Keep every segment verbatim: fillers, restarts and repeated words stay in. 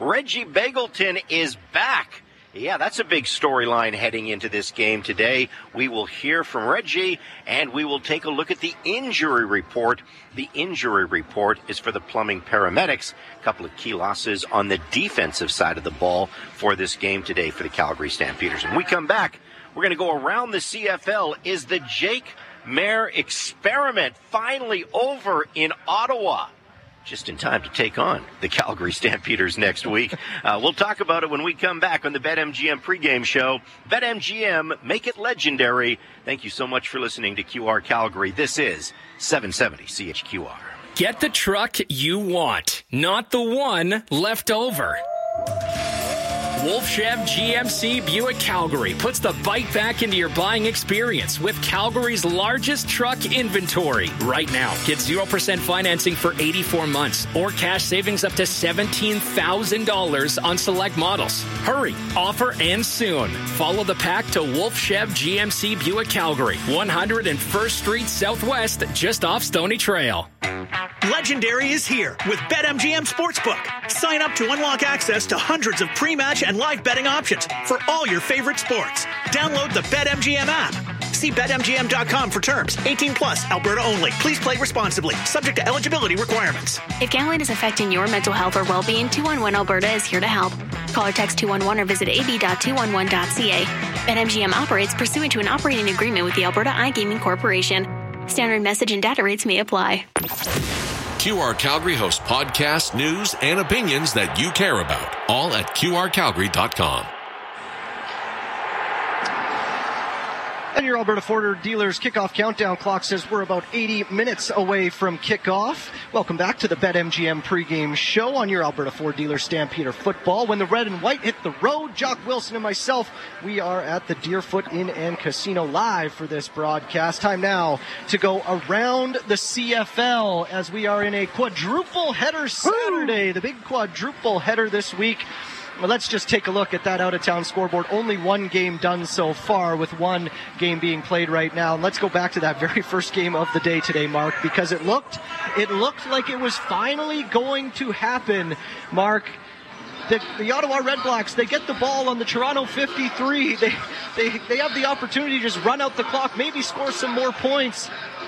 Reggie Begelton is back. Yeah, that's a big storyline heading into this game today. We will hear from Reggie, and we will take a look at the injury report. The injury report is for the Plumbing Paramedics. A couple of key losses on the defensive side of the ball for this game today for the Calgary Stampeders. When we come back, we're going to go around the C F L. Is the Jake Maier experiment finally over in Ottawa? Just in time to take on the Calgary Stampeders next week. Uh, we'll talk about it when we come back on the BetMGM pregame show. BetMGM, make it legendary. Thank you so much for listening to Q R Calgary. This is seven seventy C H Q R. Get the truck you want, not the one left over. Wolf Chev G M C Buick Calgary puts the bike back into your buying experience with Calgary's largest truck inventory. Right now, get zero percent financing for eighty-four months or cash savings up to seventeen thousand dollars on select models. Hurry, offer ends soon. Follow the pack to Wolf Chev G M C Buick Calgary, one hundred first Street Southwest, just off Stony Trail. Legendary is here with BetMGM Sportsbook. Sign up to unlock access to hundreds of pre-match and live betting options for all your favorite sports. Download the BetMGM app. See Bet M G M dot com for terms. eighteen plus, Alberta only. Please play responsibly. Subject to eligibility requirements. If gambling is affecting your mental health or well-being, two one one Alberta is here to help. Call or text two one one or visit a b dot two one one dot c a. BetMGM operates pursuant to an operating agreement with the Alberta iGaming Corporation. Standard message and data rates may apply. Q R Calgary hosts podcasts, news, and opinions that you care about, all at Q R Calgary dot com. And your Alberta Ford Dealers kickoff countdown clock says we're about eighty minutes away from kickoff. Welcome back to the BetMGM pregame show on your Alberta Ford Dealers Stampeder football. When the red and white hit the road, Jock Wilson and myself, we are at the Deerfoot Inn and Casino live for this broadcast. Time now to go around the C F L as we are in a quadruple header Saturday, the big quadruple header this week. Well, let's just take a look at that out-of-town scoreboard. Only one game done so far, with one game being played right now. And let's go back to that very first game of the day today, Mark, because it looked it looked like it was finally going to happen, Mark. The, the Ottawa Redblacks, they get the ball on the Toronto fifty-three. They, they, they have the opportunity to just run out the clock, maybe score some more points.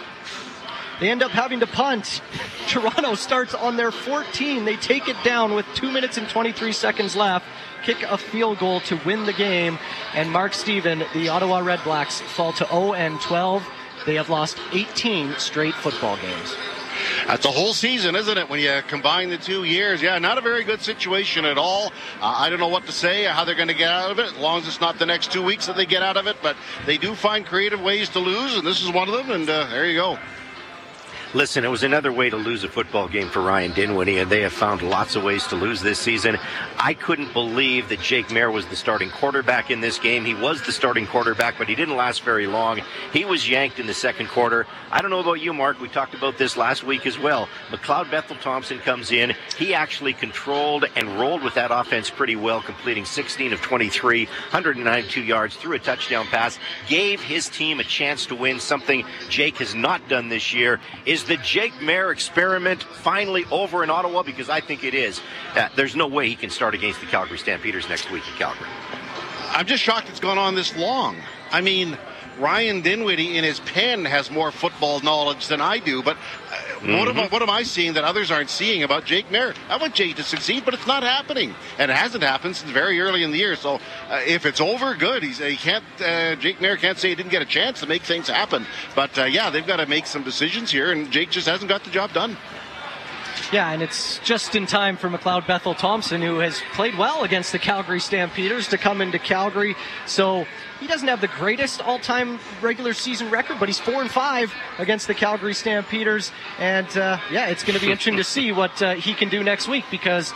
They end up having to punt. Toronto starts on their fourteen. They take it down with two minutes and twenty-three seconds left. Kick a field goal to win the game. And Mark Stephen, the Ottawa Redblacks, fall to oh and twelve. They have lost eighteen straight football games. That's a whole season, isn't it, when you combine the two years? Yeah, not a very good situation at all. Uh, I don't know what to say, how they're going to get out of it, as long as it's not the next two weeks that they get out of it. But they do find creative ways to lose, and this is one of them, and uh, there you go. Listen, it was another way to lose a football game for Ryan Dinwiddie, and they have found lots of ways to lose this season. I couldn't believe that Jake Maier was the starting quarterback in this game. He was the starting quarterback, but he didn't last very long. He was yanked in the second quarter. I don't know about you, Mark. We talked about this last week as well. McLeod Bethel-Thompson comes in. He actually controlled and rolled with that offense pretty well, completing sixteen of twenty-three, one hundred ninety-two yards, threw a touchdown pass, gave his team a chance to win, something Jake has not done this year. Is the Jake Maier experiment finally over in Ottawa? Because I think it is. Uh, there's no way he can start against the Calgary Stampeders next week in Calgary. I'm just shocked it's gone on this long. I mean, Ryan Dinwiddie in his pen has more football knowledge than I do, but uh, mm-hmm. what, am I, what am I seeing that others aren't seeing about Jake Maier? I want Jake to succeed, but it's not happening, and it hasn't happened since very early in the year. So uh, if it's over, good. He's he can't. Uh, Jake Maier can't say he didn't get a chance to make things happen. But uh, yeah, they've got to make some decisions here, and Jake just hasn't got the job done. Yeah, and it's just in time for McLeod Bethel-Thompson, who has played well against the Calgary Stampeders, to come into Calgary. So he doesn't have the greatest all-time regular season record, but he's four and five against the Calgary Stampeders. And uh, yeah, it's going to be interesting to see what uh, he can do next week, because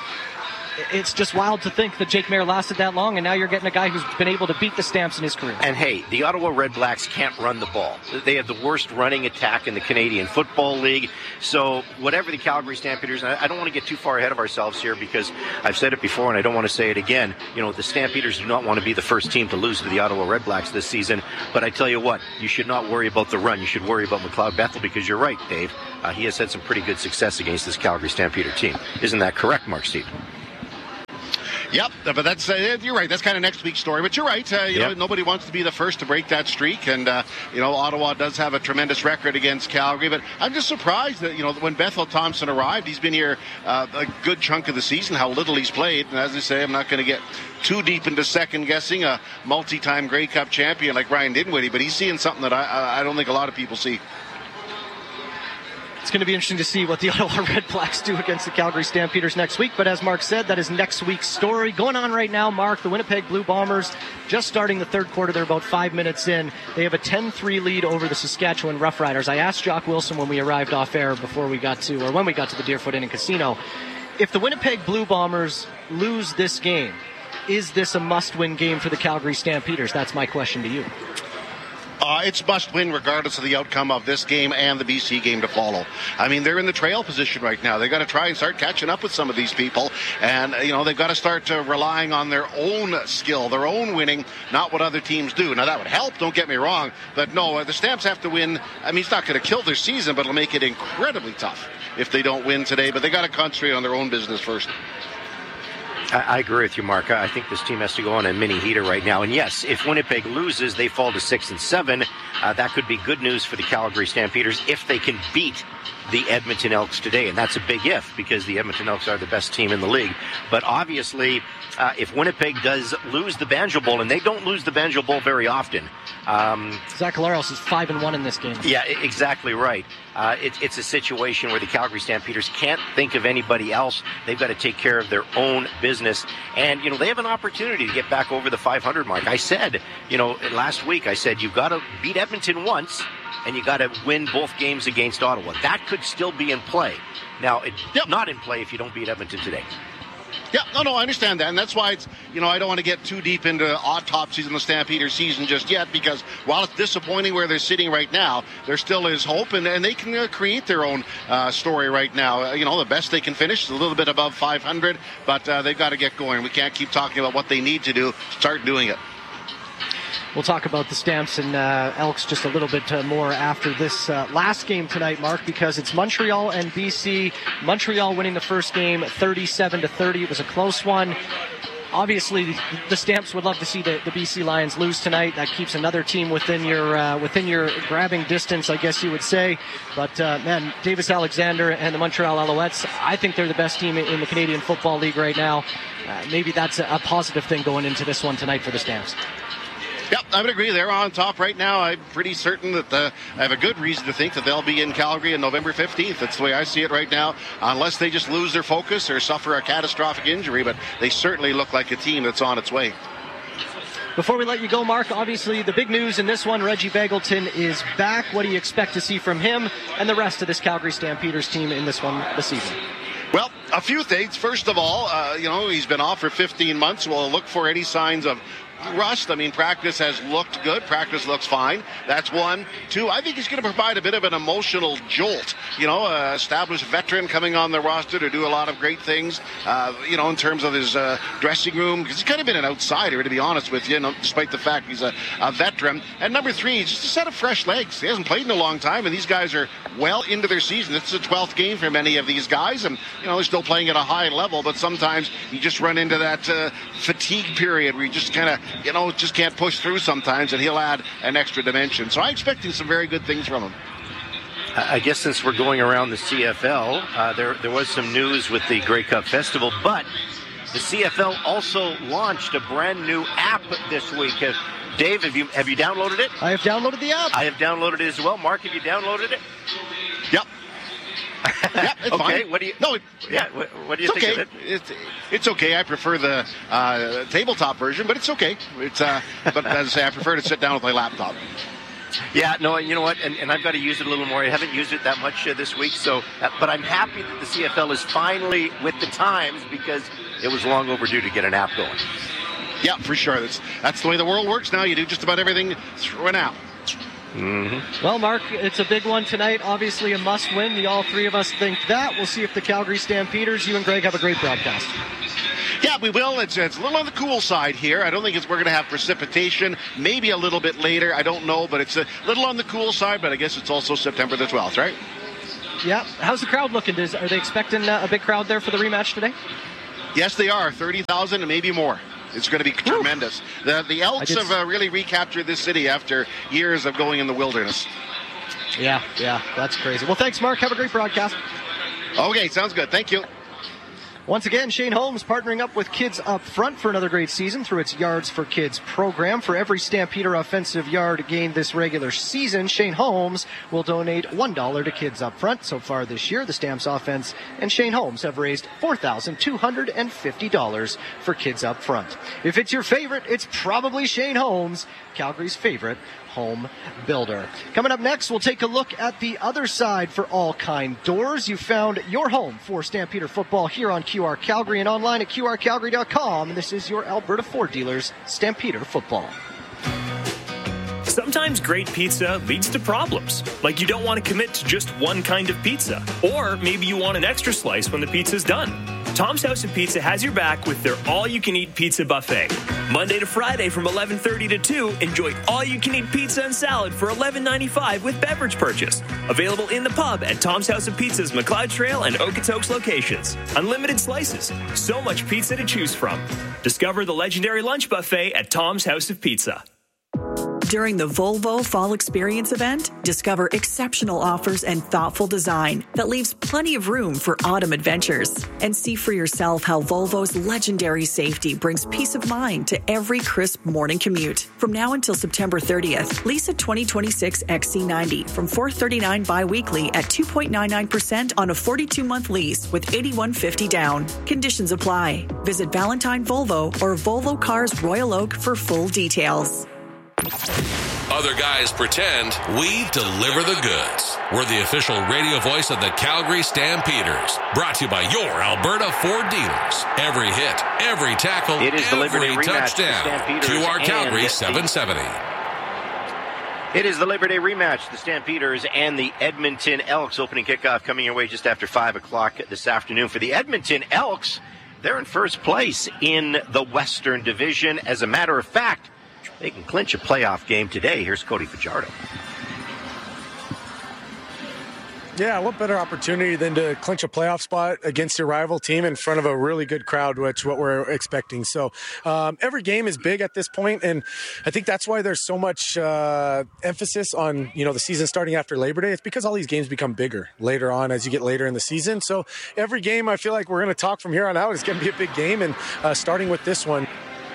it's just wild to think that Jake Maier lasted that long, and now you're getting a guy who's been able to beat the Stamps in his career. And hey, the Ottawa Redblacks can't run the ball. They have the worst running attack in the Canadian Football League. So whatever the Calgary Stampeders, and I don't want to get too far ahead of ourselves here, because I've said it before and I don't want to say it again. You know, the Stampeders do not want to be the first team to lose to the Ottawa Redblacks this season. But I tell you what, you should not worry about the run. You should worry about McLeod Bethel, because you're right, Dave. Uh, he has had some pretty good success against this Calgary Stampeder team. Isn't that correct, Mark Stephen? Yep, but that's uh, you're right. That's kind of next week's story. But you're right. Uh, you yep. know, nobody wants to be the first to break that streak, and uh, you know, Ottawa does have a tremendous record against Calgary. But I'm just surprised that you know when Bethel Thompson arrived, he's been here uh, a good chunk of the season. How little he's played, and as I say, I'm not going to get too deep into second guessing a multi-time Grey Cup champion like Ryan Dinwiddie, but he's seeing something that I, I don't think a lot of people see. It's going to be interesting to see what the Ottawa Red Blacks do against the Calgary Stampeders next week. But as Mark said, that is next week's story. Going on right now, Mark, the Winnipeg Blue Bombers just starting the third quarter. They're about five minutes in. They have a ten three lead over the Saskatchewan Roughriders. I asked Jock Wilson when we arrived off air before we got to, or when we got to the Deerfoot Inn and Casino, if the Winnipeg Blue Bombers lose this game, is this a must-win game for the Calgary Stampeders? That's my question to you. Uh, it's must-win regardless of the outcome of this game and the B C game to follow. I mean, they're in the trail position right now. They've got to try and start catching up with some of these people. And, you know, they've got to start uh, relying on their own skill, their own winning, not what other teams do. Now, that would help, don't get me wrong. But, no, uh, the Stamps have to win. I mean, it's not going to kill their season, but it'll make it incredibly tough if they don't win today. But they got to concentrate on their own business first. I agree with you, Mark. I think this team has to go on a mini heater right now. And yes, if Winnipeg loses, they fall to six and seven. Uh, that could be good news for the Calgary Stampeders if they can beat the Edmonton Elks today. And that's a big if, because the Edmonton Elks are the best team in the league. But obviously, uh, if Winnipeg does lose the Banjo Bowl, and they don't lose the Banjo Bowl very often. Um, Zach Collaros is five and one in this game. Yeah, exactly right. Uh, it, it's a situation where the Calgary Stampeders can't think of anybody else. They've got to take care of their own business. And, you know, they have an opportunity to get back over the five hundred mark. I said, you know, last week, I said, you've got to beat Edmonton once, and you got to win both games against Ottawa. That could still be in play. Now, it's yep. not in play if you don't beat Edmonton today. Yeah, no, no, I understand that. And that's why it's, you know, I don't want to get too deep into autopsies in the Stampeder season just yet, because while it's disappointing where they're sitting right now, there still is hope, and, and they can uh, create their own uh, story right now. Uh, you know, the best they can finish is a little bit above five hundred, but uh, they've got to get going. We can't keep talking about what they need to do. Start doing it. We'll talk about the Stamps and uh, Elks just a little bit uh, more after this uh, last game tonight, Mark, because it's Montreal and B C. Montreal winning the first game thirty-seven to thirty. It was a close one. Obviously, the Stamps would love to see the, the B C Lions lose tonight. That keeps another team within your uh, within your grabbing distance, I guess you would say. But, uh, man, Davis Alexander and the Montreal Alouettes, I think they're the best team in the Canadian Football League right now. Uh, maybe that's a, a positive thing going into this one tonight for the Stamps. Yep, I would agree. They're on top right now. I'm pretty certain that uh, I have a good reason to think that they'll be in Calgary on November fifteenth. That's the way I see it right now, unless they just lose their focus or suffer a catastrophic injury. But they certainly look like a team that's on its way. Before we let you go, Mark, obviously the big news in this one, Reggie Begelton is back. What do you expect to see from him and the rest of this Calgary Stampeders team in this one this season? Well, a few things. First of all, uh, you know, he's been off for fifteen months. We'll look for any signs of rust. I mean, practice has looked good. Practice looks fine. That's one. Two, I think he's going to provide a bit of an emotional jolt. You know, uh, established veteran coming on the roster to do a lot of great things, uh, you know, in terms of his uh, dressing room. Because he's kind of been an outsider, to be honest with you, you know, despite the fact he's a, a veteran. And number three, just a set of fresh legs. He hasn't played in a long time, and these guys are well into their season. It's the twelfth game for many of these guys, and, you know, they're still playing at a high level, but sometimes you just run into that uh, fatigue period where you just kind of, you know, just can't push through sometimes, and he'll add an extra dimension. So I'm expecting some very good things from him. I guess since we're going around the C F L, uh, there there was some news with the Grey Cup Festival, but the C F L also launched a brand new app this week. Uh, Dave, have you have you downloaded it? I have downloaded the app. I have downloaded it as well. Mark, have you downloaded it? Yep. Yeah, it's okay. fine. What do you? No, it, yeah. What, what do you it's think okay. of it? It's, it's okay. I prefer the uh, tabletop version, but it's okay. It's uh, but as I say, I prefer to sit down with my laptop. Yeah, no, you know what, and, and I've got to use it a little more. I haven't used it that much uh, this week, so uh, but I'm happy that the C F L is finally with the times, because it was long overdue to get an app going. Yeah, for sure. That's that's the way the world works now. You do just about everything through an app. Mm-hmm. Well, Mark, it's a big one tonight. Obviously a must-win. The all three of us think that. We'll see if the Calgary Stampeders, you and Greg, have a great broadcast. Yeah, we will. It's, it's a little on the cool side here. I don't think it's, we're going to have precipitation. Maybe a little bit later. I don't know, but it's a little on the cool side. But I guess it's also September the twelfth, right? Yeah. How's the crowd looking? Is, are they expecting uh, a big crowd there for the rematch today? Yes, they are. thirty thousand and maybe more. It's going to be tremendous. The, the Elks have uh, really recaptured this city after years of going in the wilderness. Yeah, yeah, that's crazy. Well, thanks, Mark. Have a great broadcast. Okay, sounds good. Thank you. Once again, Shane Holmes partnering up with Kids Up Front for another great season through its Yards for Kids program. For every Stampeder offensive yard gained this regular season, Shane Holmes will donate one dollar to Kids Up Front. So far this year, the Stamps offense and Shane Holmes have raised four thousand two hundred fifty dollars for Kids Up Front. If it's your favorite, it's probably Shane Holmes, Calgary's favorite home builder. Coming up next, we'll take a look at the other side for All Kind Doors. You found your home for Stampeder football here on Q R Calgary and online at Q R Calgary dot com. This is your Alberta Ford dealers, Stampeder football. Sometimes great pizza leads to problems, like you don't want to commit to just one kind of pizza, or maybe you want an extra slice when the pizza's done. Tom's House of Pizza has your back with their all-you-can-eat pizza buffet. Monday to Friday from eleven thirty to two, enjoy all-you-can-eat pizza and salad for eleven ninety-five with beverage purchase. Available in the pub at Tom's House of Pizza's McLeod Trail and Okotoks locations. Unlimited slices. So much pizza to choose from. Discover the legendary lunch buffet at Tom's House of Pizza. During the Volvo Fall Experience event, discover exceptional offers and thoughtful design that leaves plenty of room for autumn adventures. And see for yourself how Volvo's legendary safety brings peace of mind to every crisp morning commute. From now until September thirtieth, lease a twenty twenty-six X C ninety from four thirty-nine bi-weekly at two point nine nine percent on a forty-two month lease with eighty-one fifty down. Conditions apply. Visit Valentine Volvo or Volvo Cars Royal Oak for full details. Other guys pretend, we deliver the goods. We're the official radio voice of the Calgary Stampeders. Brought to you by your Alberta Ford dealers. Every hit, every tackle, it is the every Liberty touchdown. Q R Calgary seven seventy. It is the Labor Day rematch. The Stampeders and the Edmonton Elks. Opening kickoff coming your way just after five o'clock this afternoon. For the Edmonton Elks, they're in first place in the Western Division. As a matter of fact, they can clinch a playoff game today. Here's Cody Fajardo. Yeah, what better opportunity than to clinch a playoff spot against your rival team in front of a really good crowd, which what we're expecting. So um, every game is big at this point, and I think that's why there's so much uh, emphasis on, you know, the season starting after Labor Day. It's because all these games become bigger later on as you get later in the season. So every game, I feel like we're going to talk from here on out, is going to be a big game, and uh, starting with this one.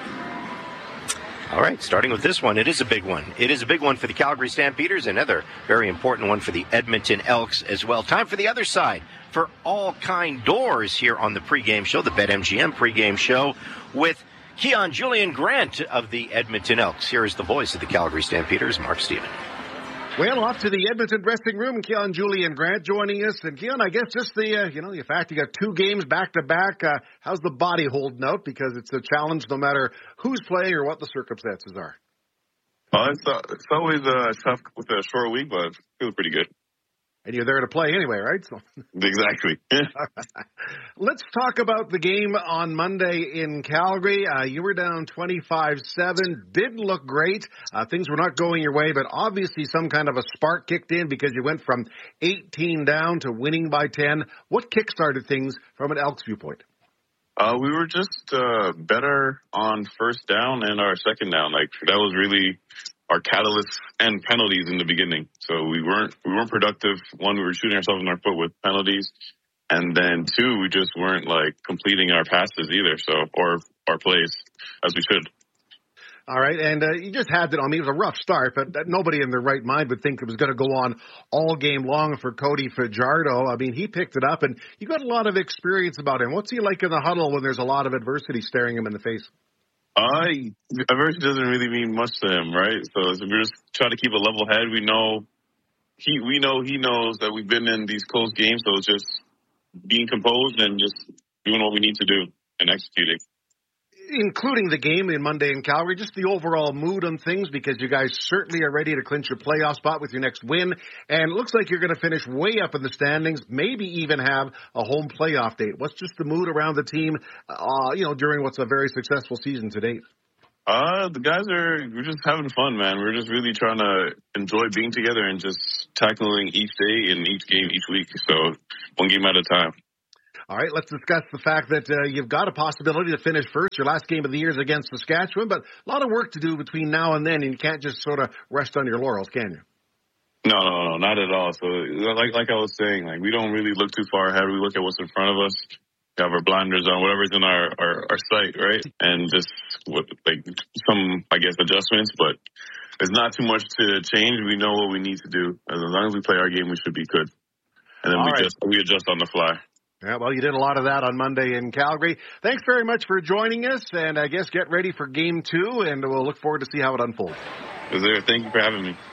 All right, starting with this one, it is a big one. It is a big one for the Calgary Stampeders, another very important one for the Edmonton Elks as well. Time for the other side for All Kind Doors here on the pregame show, the BetMGM pregame show with Keon Julian Grant of the Edmonton Elks. Here is the voice of the Calgary Stampeders, Mark Stephen. Well, off to the Edmonton dressing room, Keon Julian Grant joining us. And Keon, I guess just the, uh, you know, the fact you got two games back-to-back, uh, how's the body holding out? Because it's a challenge no matter who's playing or what the circumstances are. Uh, it's, uh, it's always uh, tough with a short week, but it feels pretty good. And you're there to play anyway, right? So exactly. Let's talk about the game on Monday in Calgary. Uh, you were down twenty-five seven. Didn't look great. Uh, things were not going your way, but obviously some kind of a spark kicked in because you went from eighteen down to winning by ten. What kick-started things from an Elks viewpoint? Uh, we were just uh, better on first down and our second down. Like, that was really our catalyst and penalties in the beginning. So we weren't we weren't productive. One, we were shooting ourselves in our foot with penalties, and then two, we just weren't like completing our passes either. So or our plays as we should. All right, and uh, you just had it on me. It was a rough start, but nobody in their right mind would think it was going to go on all game long for Cody Fajardo. I mean, he picked it up, and you got a lot of experience about him. What's he like in the huddle when there's a lot of adversity staring him in the face? I adversity doesn't really mean much to him, right? So we're just trying to keep a level head. We know he, we know he knows that we've been in these close games, so it's just being composed and just doing what we need to do and executing. Including the game in Monday in Calgary, just the overall mood on things, because you guys certainly are ready to clinch your playoff spot with your next win, and it looks like you're going to finish way up in the standings, maybe even have a home playoff date. What's just the mood around the team, uh, you know, during what's a very successful season to date? Uh, the guys are, we're just having fun, man. We're just really trying to enjoy being together and just tackling each day and each game each week. So one game at a time. All right, let's discuss the fact that uh, you've got a possibility to finish first. Your last game of the year is against Saskatchewan, but a lot of work to do between now and then, and you can't just sort of rest on your laurels, can you? No, no, no, not at all. So, like, like I was saying, like we don't really look too far ahead. We look at what's in front of us. We have our blinders on, whatever's in our, our, our sight, right? And just what, like some, I guess, adjustments, but there's not too much to change. We know what we need to do. As long as we play our game, we should be good. And then all we right. just we adjust on the fly. Yeah, well, you did a lot of that on Monday in Calgary. Thanks very much for joining us, and I guess get ready for game two, and we'll look forward to see how it unfolds. There, thank you for having me.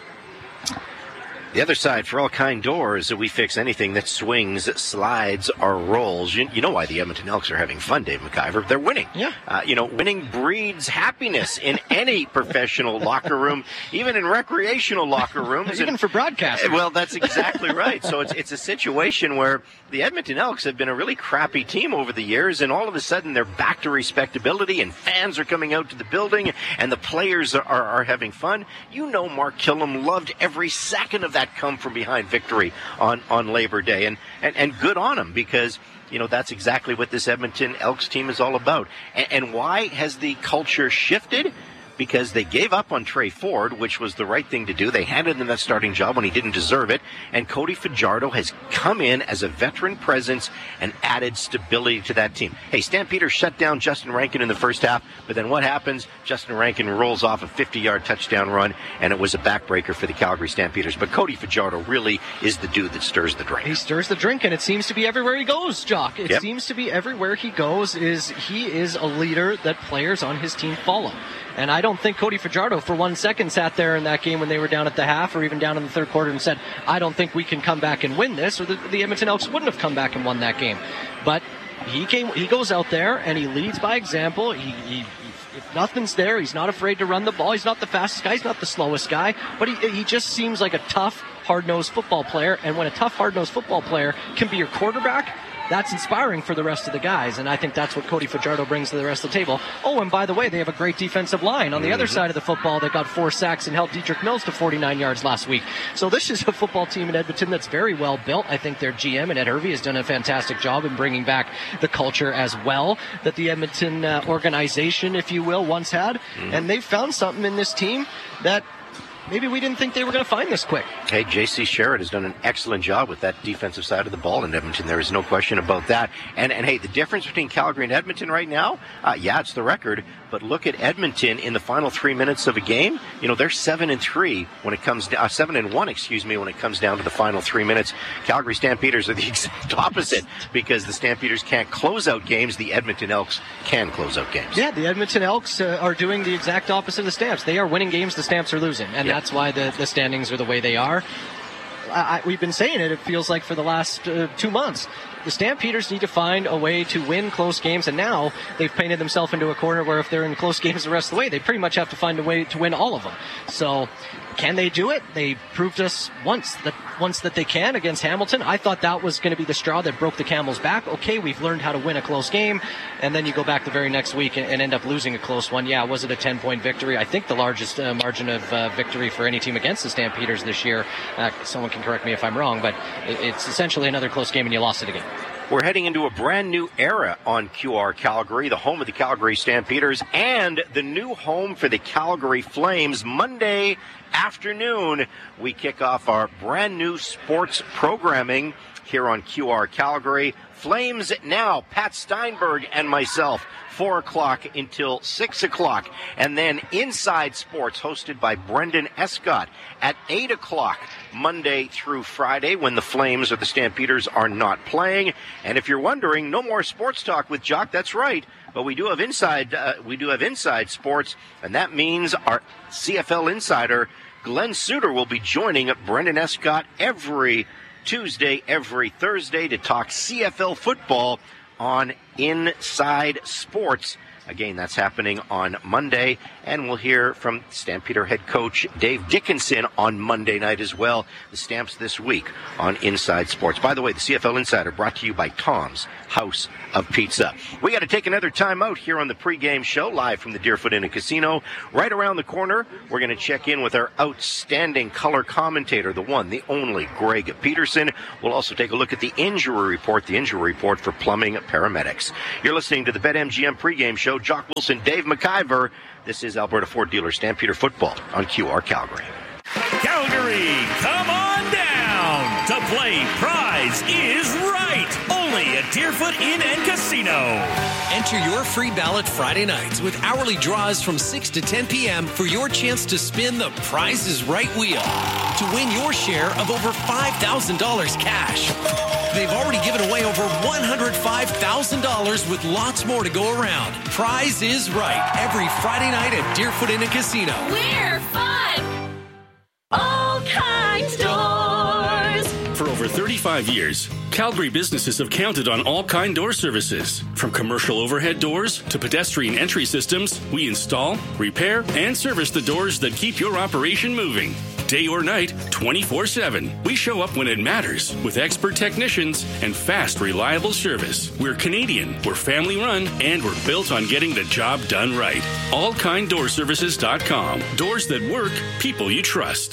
The other side, for all kind doors, we fix anything that swings, slides, or rolls. You, you know why the Edmonton Elks are having fun, Dave McIver. They're winning. Yeah. Uh, you know, winning breeds happiness in any professional locker room, even in recreational locker rooms. Even and, for broadcasting. Well, that's exactly right. So it's it's a situation where the Edmonton Elks have been a really crappy team over the years, and all of a sudden they're back to respectability, and fans are coming out to the building, and the players are, are, are having fun. You know Mark Killam loved every second of that come from behind victory on, on Labor Day, and, and, and good on him, because you know that's exactly what this Edmonton Elks team is all about. And, and why has the culture shifted? Because they gave up on Trey Ford, which was the right thing to do. They handed him that starting job when he didn't deserve it. And Cody Fajardo has come in as a veteran presence and added stability to that team. Hey, Stampeders shut down Justin Rankin in the first half, but then what happens? Justin Rankin rolls off a fifty-yard touchdown run, and it was a backbreaker for the Calgary Stampeders. But Cody Fajardo really is the dude that stirs the drink. He stirs the drink, and it seems to be everywhere he goes, Jock. It Yep. seems to be everywhere he goes. Is he is a leader that players on his team follow. And I don't think Cody Fajardo for one second sat there in that game when they were down at the half or even down in the third quarter and said, I don't think we can come back and win this, or the, the Edmonton Elks wouldn't have come back and won that game. But he came. He goes out there and he leads by example. He, he If nothing's there, he's not afraid to run the ball. He's not the fastest guy. He's not the slowest guy. But he, he just seems like a tough, hard-nosed football player. And when a tough, hard-nosed football player can be your quarterback, that's inspiring for the rest of the guys. And I think that's what Cody Fajardo brings to the rest of the table. Oh, and by the way, they have a great defensive line on the mm-hmm. other side of the football that got four sacks and held Dietrich Mills to forty-nine yards last week. So this is a football team in Edmonton that's very well built. I think their G M and Ed Hervey has done a fantastic job in bringing back the culture as well that the Edmonton uh, organization, if you will, once had. Mm-hmm. And they've found something in this team that maybe we didn't think they were going to find this quick. Hey, J C Sherritt has done an excellent job with that defensive side of the ball in Edmonton. There is no question about that. And, and hey, the difference between Calgary and Edmonton right now, uh, yeah, it's the record. But look at Edmonton in the final three minutes of a game. You know, they're seven and three when it comes down, uh, seven and one, excuse me, when it comes down to the final three minutes. Calgary Stampeders are the exact opposite because the Stampeders can't close out games. The Edmonton Elks can close out games. Yeah, the Edmonton Elks uh, are doing the exact opposite of the Stamps. They are winning games, the Stamps are losing. And yep. that's why the, the standings are the way they are. I, I, we've been saying it, it feels like for the last uh, two months. The Stampeders need to find a way to win close games, and now they've painted themselves into a corner where if they're in close games the rest of the way, they pretty much have to find a way to win all of them. So can they do it? They proved us once that once that they can against Hamilton. I thought that was going to be the straw that broke the camel's back. Okay, we've learned how to win a close game, and then you go back the very next week and, and end up losing a close one. Yeah, was it a ten-point victory? I think the largest uh, margin of uh, victory for any team against the Stampeders this year. Uh, someone can correct me if I'm wrong, but it, it's essentially another close game, and you lost it again. We're heading into a brand new era on Q R Calgary, the home of the Calgary Stampeders, and the new home for the Calgary Flames. Monday afternoon, we kick off our brand new sports programming here on Q R Calgary. Flames now, Pat Steinberg and myself, four o'clock until six o'clock. And then Inside Sports, hosted by Brendan Escott, at eight o'clock, Monday through Friday, when the Flames or the Stampeders are not playing. And if you're wondering, no more sports talk with Jock, that's right. But we do have inside, uh, we do have Inside Sports, and that means our C F L insider, Glenn Suter, will be joining Brendan Escott every Tuesday, every Thursday to talk C F L football on Inside Sports. Again, that's happening on Monday, and we'll hear from Stampeder head coach Dave Dickinson on Monday night as well. The Stamps this week on Inside Sports. By the way, the C F L Insider brought to you by Tom's House of Pizza. We got to take another time out here on the pregame show, live from the Deerfoot Inn and Casino. Right around the corner, we're going to check in with our outstanding color commentator, the one, the only, Greg Peterson. We'll also take a look at the injury report, the injury report for plumbing paramedics. You're listening to the BetMGM pregame show. Jock Wilson, Dave McIver. This is Alberta Ford Dealer Stampeder Football on Q R Calgary. Calgary, come on down to play Prize is Right. Only at Deerfoot Inn and Casino. Enter your free ballot Friday nights with hourly draws from six to ten p.m. for your chance to spin the Prize is Right wheel to win your share of over five thousand dollars cash. They've already given away over one hundred five thousand dollars with lots more to go around. Prize is Right every Friday night at Deerfoot Inn and Casino. We're fun! All Kind Doors! For over thirty-five years, Calgary businesses have counted on All Kind Door services. From commercial overhead doors to pedestrian entry systems, we install, repair, and service the doors that keep your operation moving. Day or night, twenty-four seven. We show up when it matters with expert technicians and fast, reliable service. We're Canadian, we're family run, and we're built on getting the job done right. all kind door services dot com. Doors that work, people you trust.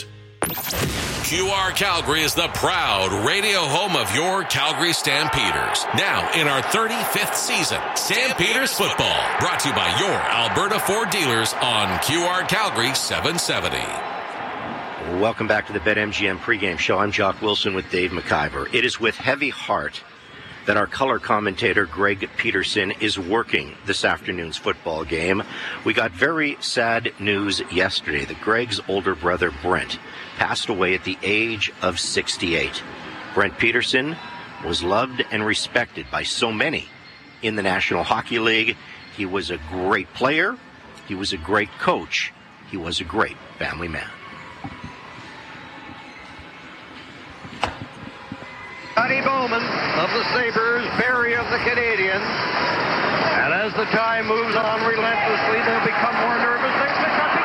Q R Calgary is the proud radio home of your Calgary Stampeders. Now in our thirty-fifth season, Stampeders football, brought to you by your Alberta Ford dealers on Q R Calgary seven seventy. Welcome back to the BetMGM pregame show. I'm Jock Wilson with Dave McIver. It is with heavy heart that our color commentator, Greg Peterson, is working this afternoon's football game. We got very sad news yesterday that Greg's older brother, Brent, passed away at the age of sixty-eight. Brent Peterson was loved and respected by so many in the National Hockey League. He was a great player. He was a great coach. He was a great family man. Scotty Bowman of the Sabres, Barry of the Canadians. And as the time moves on relentlessly, they'll become more nervous. They're picking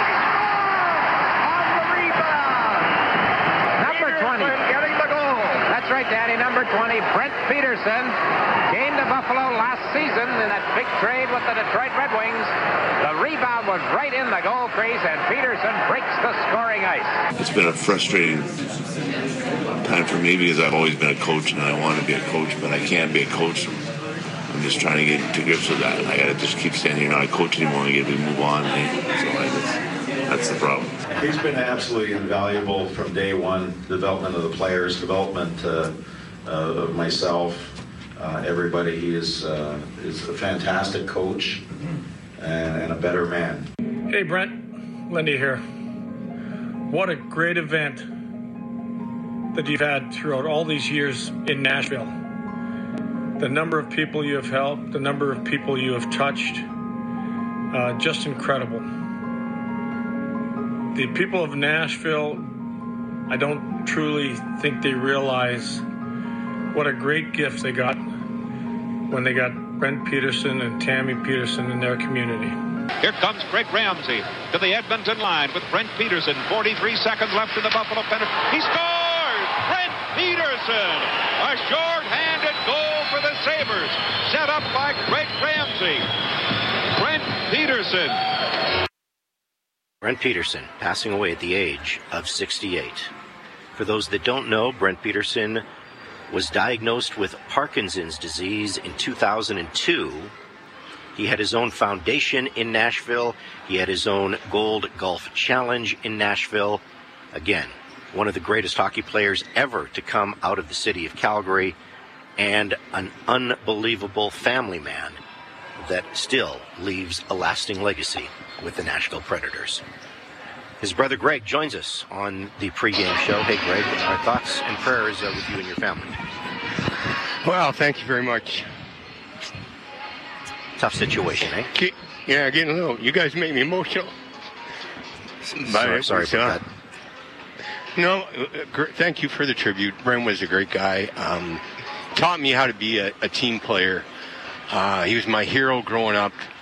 on the rebound. Number twenty. Getting the goal. That's right, Danny. Number twenty, Brent Peterson. Came to Buffalo last season in that big trade with the Detroit Red Wings. The rebound was right in the goal crease, and Peterson breaks the scoring ice. It's been a frustrating time for me because I've always been a coach and I want to be a coach, but I can't be a coach. I'm just trying to get to grips with that. I got to just keep standing here, not a coach anymore. I got to move on. And so I just, that's the problem. He's been absolutely invaluable from day one. Development of the players, development uh, uh, of myself, uh, everybody. He is uh, is a fantastic coach and, and a better man. Hey Brent, Lindy here. What a great event that you've had throughout all these years in Nashville. The number of people you have helped, the number of people you have touched, uh, just incredible. The people of Nashville, I don't truly think they realize what a great gift they got when they got Brent Peterson and Tammy Peterson in their community. Here comes Greg Ramsey to the Edmonton line with Brent Peterson. forty-three seconds left in the Buffalo penalty. He scores! Brent Peterson! A short-handed goal for the Sabres. Set up by Greg Ramsey. Brent Peterson. Brent Peterson passing away at the age of sixty-eight. For those that don't know, Brent Peterson was diagnosed with Parkinson's disease in two thousand two. He had his own foundation in Nashville. He had his own Gold Golf Challenge in Nashville. Again, one of the greatest hockey players ever to come out of the city of Calgary, and an unbelievable family man that still leaves a lasting legacy with the Nashville Predators. His brother Greg joins us on the pregame show. Hey, Greg, our thoughts and prayers are with you and your family. Well, thank you very much. Tough situation, eh? Get, yeah, getting a little. You guys make me emotional. Sorry, sorry about that. No, uh, thank you for the tribute. Brent was a great guy. Um, taught me how to be a, a team player. Uh, he was my hero growing up.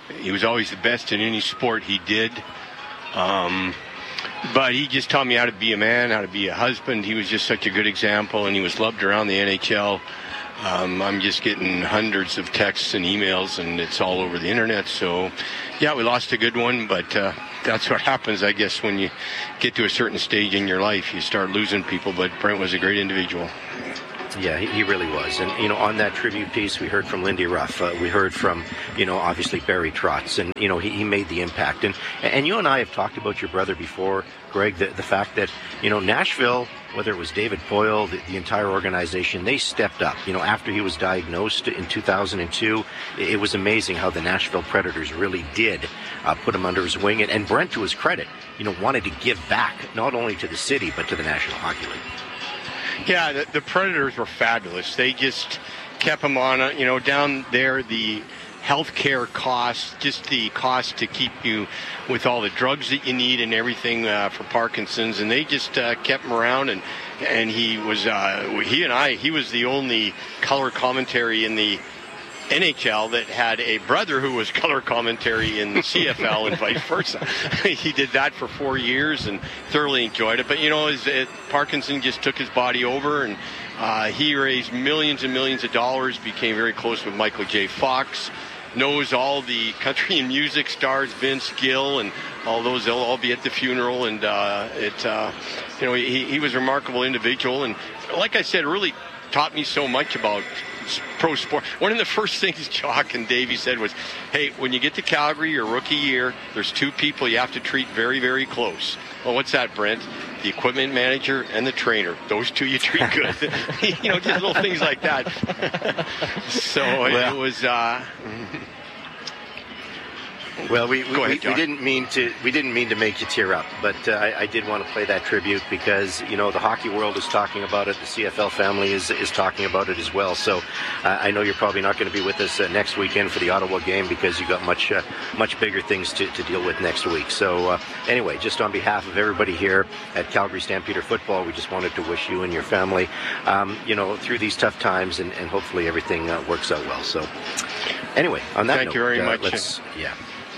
he was always the best in any sport he did. Um, but he just taught me how to be a man, how to be a husband. He was just such a good example, and he was loved around the N H L. Um, I'm just getting hundreds of texts and emails, and it's all over the internet. So, yeah, we lost a good one, but uh, that's what happens, I guess, when you get to a certain stage in your life. You start losing people, but Brent was a great individual. Yeah, he, he really was. And, you know, on that tribute piece, we heard from Lindy Ruff. Uh, we heard from, you know, obviously Barry Trotz. And, you know, he, he made the impact. And and you and I have talked about your brother before, Greg, the, the fact that, you know, Nashville, whether it was David Poyle, the, the entire organization, they stepped up. You know, after he was diagnosed in two thousand two, it, it was amazing how the Nashville Predators really did uh, put him under his wing. And, and Brent, to his credit, you know, wanted to give back not only to the city, but to the National Hockey League. Yeah, the, the Predators were fabulous. They just kept them on, uh, you know, down there, the healthcare costs, just the cost to keep you with all the drugs that you need and everything uh, for Parkinson's, and they just uh, kept him around. And and he was, uh, he and I, he was the only color commentary in the N H L that had a brother who was color commentary in the C F L and vice versa. He did that for four years and thoroughly enjoyed it. But, you know, his, it, Parkinson just took his body over, and uh, he raised millions and millions of dollars, became very close with Michael J. Fox, knows all the country and music stars, Vince Gill, and all those. They'll all be at the funeral. And uh, it, uh, you know, he, he was a remarkable individual. And like I said, really taught me so much about pro sport. One of the first things Jock and Davey said was, hey, when you get to Calgary your rookie year, there's two people you have to treat very, very close. Well, what's that, Brent? The equipment manager and the trainer. Those two you treat good. You know, just little things like that. So well, it was... Uh, Well, we we, ahead, we didn't mean to we didn't mean to make you tear up, but uh, I, I did want to play that tribute because, you know, the hockey world is talking about it, the C F L family is is talking about it as well. So uh, I know you're probably not going to be with us uh, next weekend for the Ottawa game because you got much uh, much bigger things to, to deal with next week. So uh, anyway, just on behalf of everybody here at Calgary Stampeder Football, we just wanted to wish you and your family, um, you know, through these tough times, and, and hopefully everything uh, works out well. So anyway, on that thank note, you very uh, much. Let's, yeah.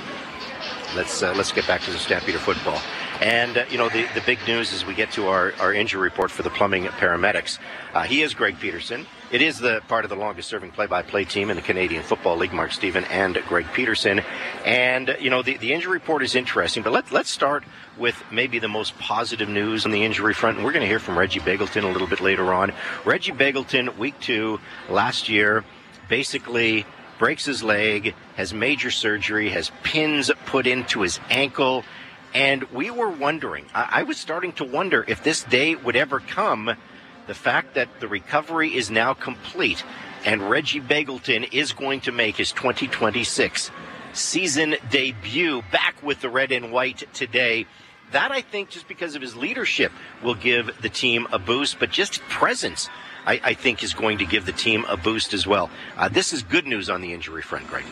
Let's uh, let's get back to the Stampeder football. And, uh, you know, the, the big news is we get to our, our injury report for the plumbing paramedics. Uh, he is Greg Peterson. It is the part of the longest-serving play-by-play team in the Canadian Football League, Mark Stephen and Greg Peterson. And, you know, the, the injury report is interesting, but let, let's start with maybe the most positive news on the injury front. And we're going to hear from Reggie Begelton a little bit later on. Reggie Begelton, week two, last year, basically breaks his leg, has major surgery, has pins put into his ankle, and we were wondering, I, I was starting to wonder if this day would ever come. The fact that the recovery is now complete and Reggie Begelton is going to make his twenty twenty-six season debut back with the red and white today. That, I think, just because of his leadership, will give the team a boost, but just presence, I, I think, is going to give the team a boost as well. Uh, this is good news on the injury front, Greg.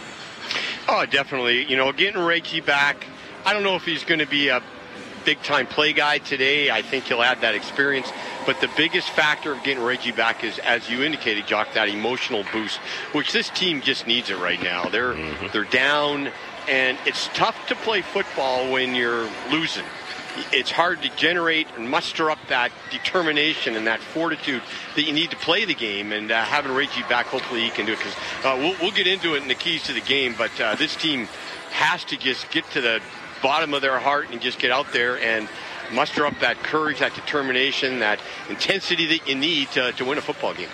Oh, definitely. You know, getting Reggie back, I don't know if he's going to be a big-time play guy today. I think he'll add that experience. But the biggest factor of getting Reggie back is, as you indicated, Jock, that emotional boost, which this team just needs it right now. They're mm-hmm. they're down, and it's tough to play football when you're losing. It's hard to generate and muster up that determination and that fortitude that you need to play the game. And uh, having Reggie back, hopefully he can do it. Because uh, we'll, we'll get into it in the keys to the game. But uh, this team has to just get to the bottom of their heart and just get out there and muster up that courage, that determination, that intensity that you need to, to win a football game.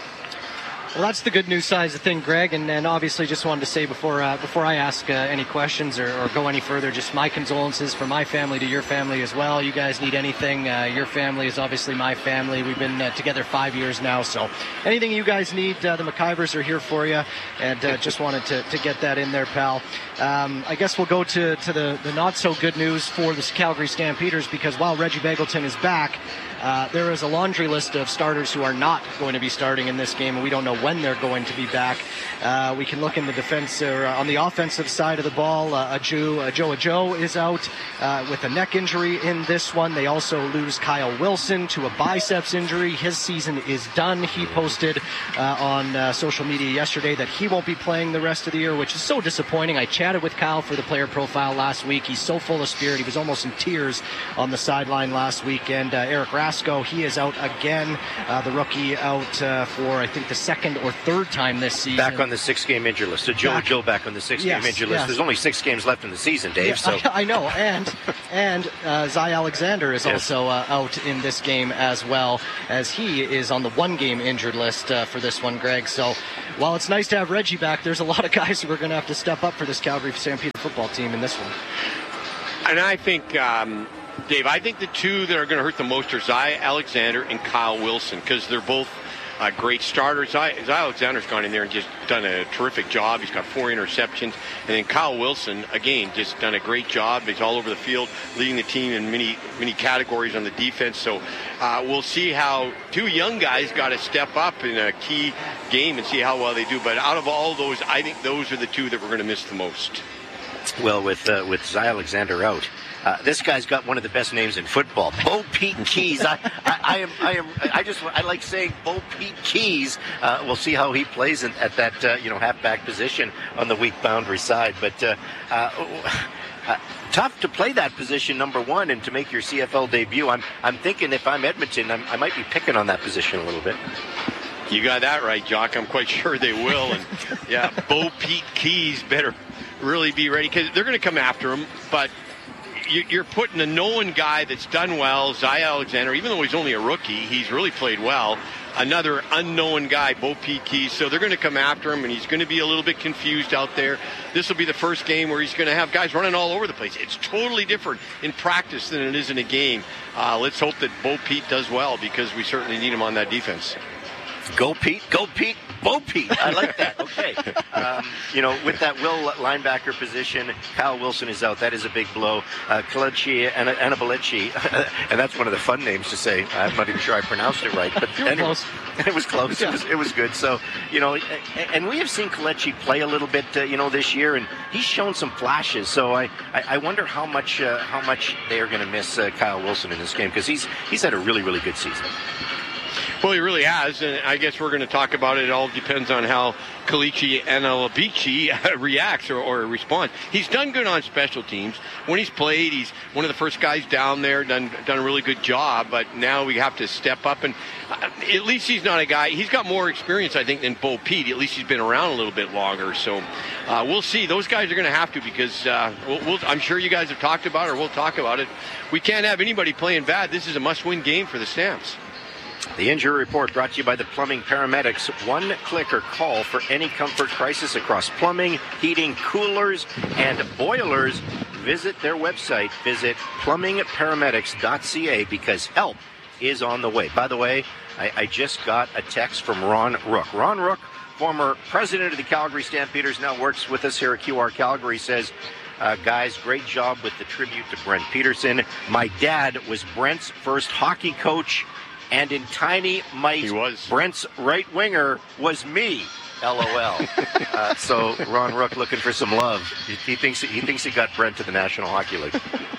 Well, that's the good news side of the thing, Greg, and, and obviously just wanted to say before uh, before I ask uh, any questions or, or go any further, just my condolences from my family to your family as well. You guys need anything, uh, your family is obviously my family. We've been uh, together five years now, so anything you guys need, uh, the McIvers are here for you, and uh, just wanted to, to get that in there, pal. Um, I guess we'll go to, to the, the not-so-good news for the Calgary Stampeders, because while Reggie Begelton is back, Uh, there is a laundry list of starters who are not going to be starting in this game, and we don't know when they're going to be back. Uh, we can look in the defense or uh, on the offensive side of the ball. Uh, Ajo, uh, Joe Ajo is out uh, with a neck injury in this one. They also lose Kyle Wilson to a biceps injury. His season is done. He posted uh, on uh, social media yesterday that he won't be playing the rest of the year, which is so disappointing. I chatted with Kyle for the player profile last week. He's so full of spirit. He was almost in tears on the sideline last week. And uh, Eric Rasko, he is out again. Uh, the rookie out uh, for, I think, the second or third time this season. Back on the six-game injury list. So Joe Back. Joe back on the six-game Yes, injury list. yes. There's only six games left in the season, Dave. Yeah, so I, I know. And and uh, Zy Alexander is Yes. also uh, out in this game as well, as he is on the one-game injured list uh, for this one, Greg. So while it's nice to have Reggie back, there's a lot of guys who are going to have to step up for this Calgary Stampede football team in this one. And I think, um, Dave, I think the two that are going to hurt the most are Zy Alexander and Kyle Wilson, because they're both uh, great starters. Zy, Zy Alexander's gone in there and just done a terrific job. He's got four interceptions. And then Kyle Wilson, again, just done a great job. He's all over the field, leading the team in many, many categories on the defense. So uh, we'll see how two young guys got to step up in a key game and see how well they do. But out of all those, I think those are the two that we're going to miss the most. Well, with uh, with Zy Alexander out, uh, this guy's got one of the best names in football, Bo Pete Keys. I, I, I am, I am, I just, I like saying Bo Pete Keys. Uh, we'll see how he plays in, at that, uh, you know, halfback position on the weak boundary side. But uh, uh, uh, tough to play that position, number one, and to make your C F L debut. I'm, I'm thinking if I'm Edmonton, I'm, I might be picking on that position a little bit. You got that right, Jock. I'm quite sure they will. And yeah, Bo Pete Keys better really be ready, because they're going to come after him. But you, you're putting a known guy that's done well, Zy Alexander, even though he's only a rookie, he's really played well. Another unknown guy, Bo Pete Keys. So they're going to come after him, and he's going to be a little bit confused out there. This will be the first game where he's going to have guys running all over the place. It's totally different in practice than it is in a game. Uh, let's hope that Bo Pete does well, because we certainly need him on that defense. Go Pete, go Pete, Bo Pete. I like that. Okay. Um, you know, with that will linebacker position, Kyle Wilson is out. That is a big blow. Uh, Kelechi Anabelechi, and that's one of the fun names to say. I'm not even sure I pronounced it right, but anyway, close. It was close. Yeah. It was, it was good. So, you know, and we have seen Kelechi play a little bit, uh, you know, this year, and he's shown some flashes. So I, I wonder how much, uh, how much they are going to miss uh, Kyle Wilson in this game, because he's he's had a really, really good season. Well, he really has, and I guess we're going to talk about it. It all depends on how Kelechi Anabelechi reacts or, or responds. He's done good on special teams. When he's played, he's one of the first guys down there, done done a really good job, but now we have to step up. And uh, at least he's not a guy, he's got more experience, I think, than Bo Pete. At least he's been around a little bit longer. So uh, we'll see. Those guys are going to have to, because uh, we'll, we'll, I'm sure you guys have talked about it, or we'll talk about it. We can't have anybody playing bad. This is a must-win game for the Stamps. The injury report brought to you by the Plumbing Paramedics. One click or call for any comfort crisis across plumbing, heating, coolers, and boilers. Visit their website. Visit plumbing paramedics dot c a, because help is on the way. By the way, I, I just got a text from Ron Rook. Ron Rook, former president of the Calgary Stampeders, now works with us here at Q R Calgary, says, Uh, guys, great job with the tribute to Brent Peterson. My dad was Brent's first hockey coach, and in Tiny Mike, Brent's right winger was me. LOL. uh, so Ron Rook looking for some love. He, he thinks he thinks he got Brent to the National Hockey League.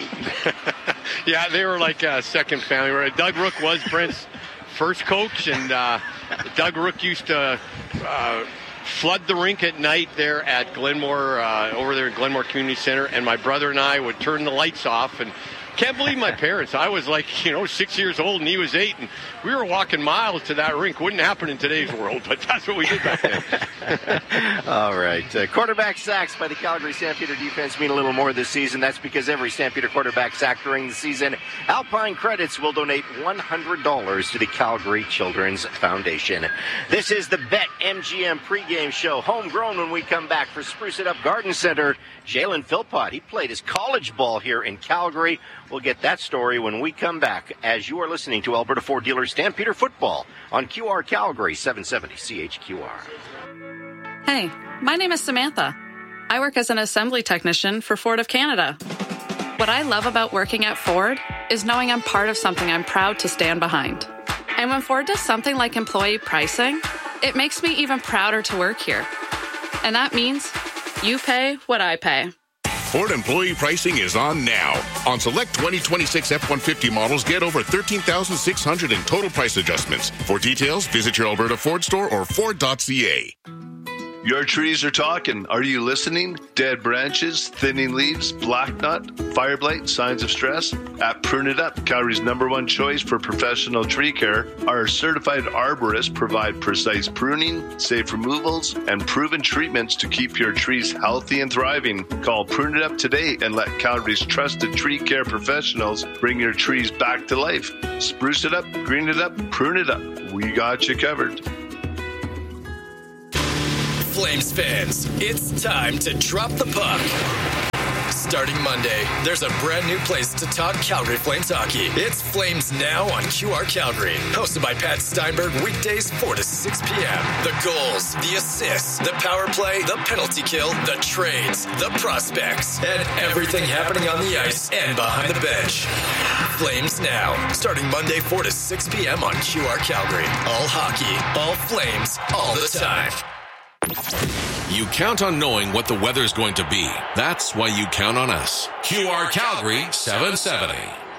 Yeah, they were like a second family. Doug Rook was Brent's first coach, and uh, Doug Rook used to uh, flood the rink at night there at Glenmore, uh, over there at Glenmore Community Center, and my brother and I would turn the lights off. And can't believe my parents. I was like, you know, six years old and he was eight, and we were walking miles to that rink. Wouldn't happen in today's world, but that's what we did back then. All right. Uh, quarterback sacks by the Calgary Stampeder defense mean a little more this season. That's because every Stampeder quarterback sacked during the season, Alpine Credits will donate one hundred dollars to the Calgary Children's Foundation. This is the Bet M G M pregame show. Homegrown when we come back for Spruce It Up Garden Center. Jalen Philpott, he played his college ball here in Calgary. We'll get that story when we come back, as you are listening to Alberta Ford Dealer Stampeder Football on Q R Calgary, seven seventy C H Q R. Hey, my name is Samantha. I work as an assembly technician for Ford of Canada. What I love about working at Ford is knowing I'm part of something I'm proud to stand behind. And when Ford does something like employee pricing, It makes me even prouder to work here. And that means you pay what I pay. Ford employee pricing is on now. On select twenty twenty-six F one fifty models, get over thirteen thousand six hundred dollars in total price adjustments. For details, visit your Alberta Ford store or Ford dot C A. Your trees are talking. Are you listening? Dead branches, thinning leaves, black knot, fire blight, signs of stress? At Prune It Up, Calgary's number one choice for professional tree care, our certified arborists provide precise pruning, safe removals, and proven treatments to keep your trees healthy and thriving. Call Prune It Up today and let Calgary's trusted tree care professionals bring your trees back to life. Spruce it up, green it up, prune it up. We got you covered. Flames fans, it's time to drop the puck. Starting Monday, there's a brand new place to talk Calgary Flames hockey. It's Flames Now on Q R Calgary. Hosted by Pat Steinberg, weekdays four to six p.m. The goals, the assists, the power play, the penalty kill, the trades, the prospects, and everything happening on the ice and behind the bench. Flames Now, starting Monday four to six p.m. on Q R Calgary. All hockey, all Flames, all the time. You count on knowing what the weather's going to be. That's why you count on us. Q R Calgary seven seventy.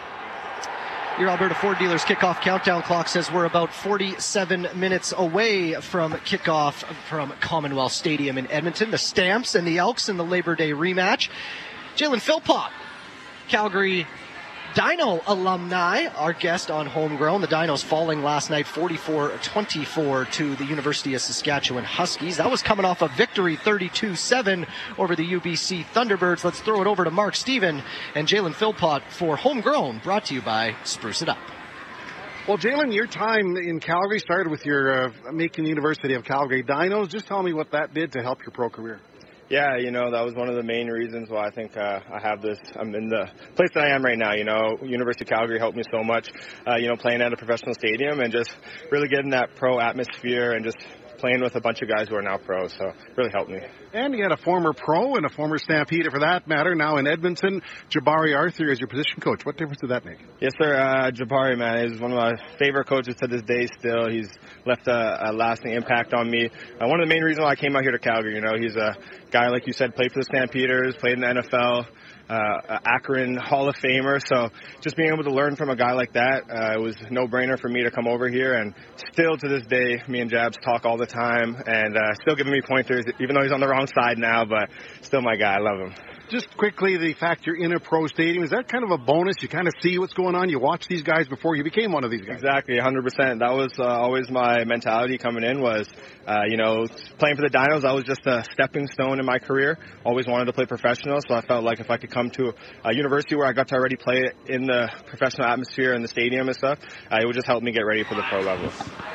Your Alberta Ford Dealers kickoff countdown clock says we're about forty-seven minutes away from kickoff from Commonwealth Stadium in Edmonton. The Stamps and the Elks in the Labor Day rematch. Jalen Philpott, Calgary Dino alumni, our guest on Homegrown. The Dinos falling last night forty-four twenty-four to the University of Saskatchewan Huskies. That was coming off a victory thirty-two seven over the U B C Thunderbirds. Let's throw it over to Mark Steven and Jalen Philpott for Homegrown, brought to you by Spruce It Up. Well, Jalen, your time in Calgary started with your uh, Macon University of Calgary Dinos. Just tell me what that did to help your pro career. Yeah, you know, that was one of the main reasons why I think uh, I have this. I'm in the place that I am right now. You know, University of Calgary helped me so much, uh, you know, playing at a professional stadium and just really getting that pro atmosphere and just playing with a bunch of guys who are now pros, so it really helped me. And you had a former pro and a former Stampeder, for that matter, now in Edmonton. Jabari Arthur is your position coach. What difference did that make? Yes, sir. Uh, Jabari, man, is one of my favorite coaches to this day still. He's left a, a lasting impact on me. Uh, one of the main reasons why I came out here to Calgary, you know, he's a guy, like you said, played for the Stampeders, played in the N F L. Uh, Akron Hall of Famer, so just being able to learn from a guy like that, uh, it was a no-brainer for me to come over here, and still to this day, me and Jabs talk all the time, and uh, still giving me pointers, even though he's on the wrong side now, but still my guy. I love him. Just quickly, the fact you're in a pro stadium, is that kind of a bonus? You kind of see what's going on? You watch these guys before you became one of these guys. Exactly, one hundred percent. That was uh, always my mentality coming in was, uh, you know, playing for the Dinos, that was just a stepping stone in my career. Always wanted to play professional, so I felt like if I could come to a university where I got to already play in the professional atmosphere in the stadium and stuff, uh, it would just help me get ready for the pro level.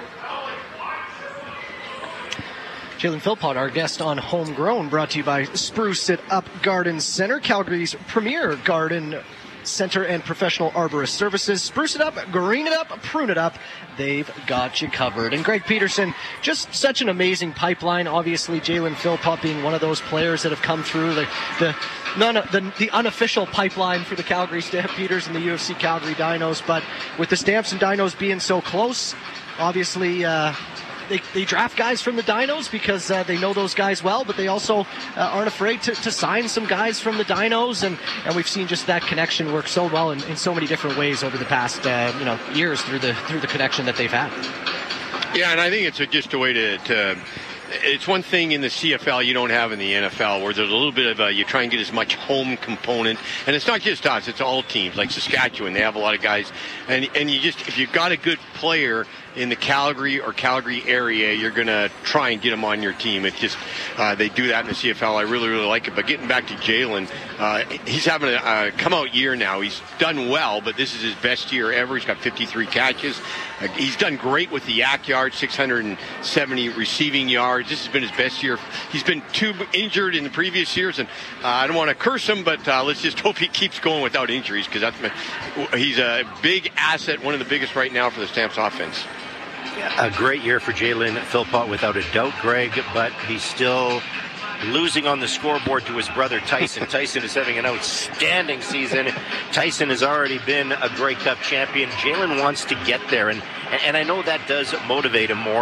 Jalen Philpott, our guest on Homegrown, brought to you by Spruce It Up Garden Center, Calgary's premier garden center and professional arborist services. Spruce it up, green it up, prune it up. They've got you covered. And Greg Peterson, just such an amazing pipeline. Obviously, Jalen Philpott being one of those players that have come through the the, none, the the unofficial pipeline for the Calgary Stampeders and the U F C Calgary Dinos. But with the Stamps and Dinos being so close, obviously, uh, They, they draft guys from the Dinos because uh, they know those guys well, but they also uh, aren't afraid to, to sign some guys from the Dinos, and, and we've seen just that connection work so well in, in so many different ways over the past uh, you know years through the through the connection that they've had. Yeah, and I think it's a, just a way to, to it's one thing in the C F L you don't have in the N F L, where there's a little bit of a, you try and get as much home component, and it's not just us, it's all teams like Saskatchewan. They have a lot of guys, and and you just, if you've got a good player in the Calgary or Calgary area, you're going to try and get them on your team. It's just, uh, they do that in the C F L. I really, really like it. But getting back to Jalen, uh, he's having a, a come-out year now. He's done well, but this is his best year ever. He's got fifty-three catches. Uh, he's done great with the yak yards, six hundred seventy receiving yards. This has been his best year. He's been too injured in the previous years, and uh, I don't want to curse him, but uh, let's just hope he keeps going without injuries, because that's he's a big asset, one of the biggest right now for the Stamps offense. A great year for Jalen Philpott, without a doubt, Greg, but he's still losing on the scoreboard to his brother Tyson. Tyson is having an outstanding season. Tyson has already been a Grey Cup champion. Jalen wants to get there, and and I know that does motivate him more. And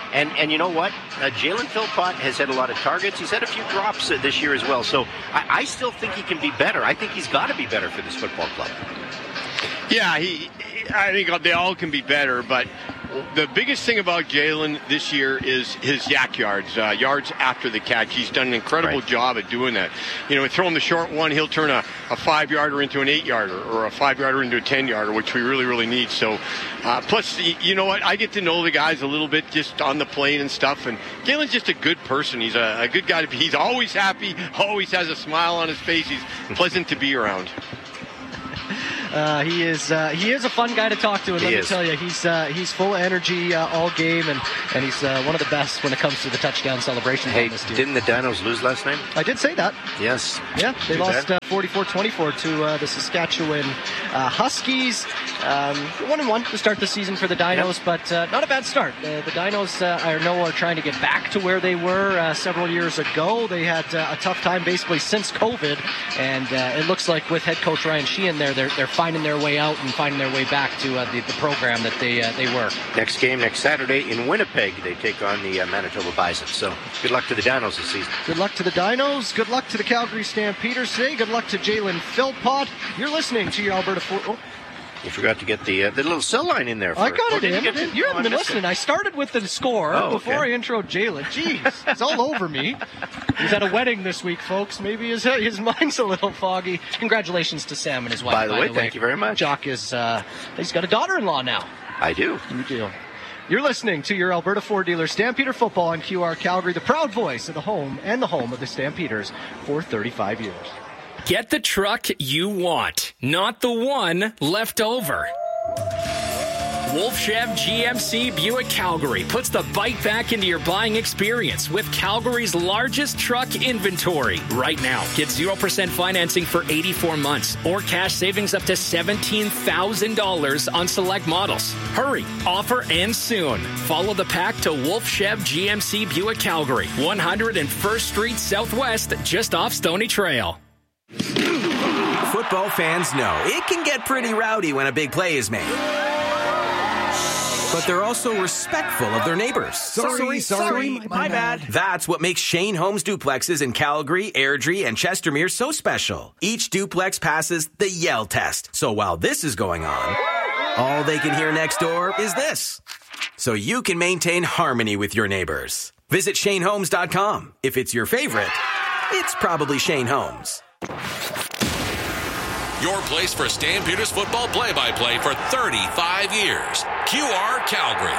And and you know what? Uh, Jalen Philpott has had a lot of targets. He's had a few drops uh, this year as well. So I, I still think he can be better. I think he's got to be better for this football club. Yeah, he. I think they all can be better, but the biggest thing about Jalen this year is his yak yards, uh, yards after the catch. He's done an incredible right. job at doing that. You know, throw him the short one, he'll turn a, a five-yarder into an eight-yarder or a five-yarder into a ten-yarder, which we really, really need. So, uh, plus, you know what? I get to know the guys a little bit just on the plane and stuff, and Jalen's just a good person. He's a, a good guy to be. He's always happy, always has a smile on his face. He's pleasant to be around. Uh, he is uh, he is a fun guy to talk to, and he let is. me tell you, he's uh, he's full of energy uh, all game, and, and he's uh, one of the best when it comes to the touchdown celebrations. Hey, on this team. Didn't the Dinos lose last night? I did say that. Yes. Yeah, they Too lost uh, forty-four twenty-four to uh, the Saskatchewan uh, Huskies. Um, one and one to start the season for the Dinos, yep. but uh, not a bad start. Uh, the Dinos, uh, I know, are trying to get back to where they were uh, several years ago. They had uh, a tough time basically since COVID, and uh, it looks like with head coach Ryan Sheehan there, they're they're finding their way out and finding their way back to uh, the, the program that they uh, they were. Next game next Saturday in Winnipeg, they take on the uh, Manitoba Bison. So good luck to the Dinos this season. Good luck to the Dinos. Good luck to the Calgary Stampeders today. Good luck to Jalen Philpott. You're listening to your Alberta Fort. Oh. You forgot to get the uh, the little cell line in there. For I got oh, it in. You, it? you haven't oh, been listening. It. I started with the score oh, before okay. I introed Jalen. Jeez, it's all over me. He's at a wedding this week, folks. Maybe his his mind's a little foggy. Congratulations to Sam and his wife. By the, by way, the way, thank you very much. Jock is uh, he's got a daughter-in-law now. I do. You do. You're listening to your Alberta Ford dealer, Stampeder Football on Q R Calgary, the proud voice of the home and the home of the Stampeders for thirty-five years. Get the truck you want, not the one left over. Wolf Chev G M C Buick Calgary puts the bike back into your buying experience with Calgary's largest truck inventory. Right now, get zero percent financing for eighty-four months or cash savings up to seventeen thousand dollars on select models. Hurry, offer ends soon. Follow the pack to Wolf Chev G M C Buick Calgary, one hundred first Street Southwest, just off Stony Trail. Football fans know it can get pretty rowdy when a big play is made. But they're also respectful of their neighbors. Sorry, sorry, sorry my, my bad. That's what makes Shane Homes duplexes in Calgary, Airdrie, and Chestermere so special. Each duplex passes the Yell test. So while this is going on, all they can hear next door is this. So you can maintain harmony with your neighbors. Visit Shane Homes dot com. If it's your favorite, it's probably Shane Homes. Your place for Stampeders football play-by-play for thirty-five years. Q R Calgary.